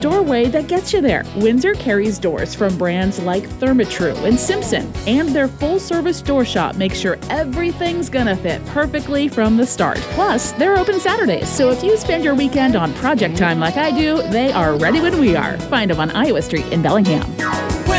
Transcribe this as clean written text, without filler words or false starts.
doorway that gets you there. Windsor carries doors from brands like Therma-Tru and Simpson, and their full-service door shop makes sure everything's gonna fit perfectly from the start. Plus, they're open Saturdays, so if you spend your weekend on project time like I do, they are ready when we are. Find them on Iowa Street in Bellingham.